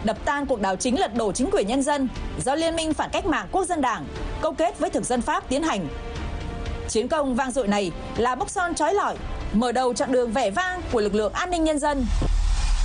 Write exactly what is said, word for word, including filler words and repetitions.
đập tan cuộc đảo chính lật đổ chính quyền nhân dân do Liên minh Phản cách mạng Quốc dân Đảng câu kết với thực dân Pháp tiến hành. Chiến công vang dội này là mốc son chói lọi, mở đầu chặng đường vẻ vang của lực lượng an ninh nhân dân.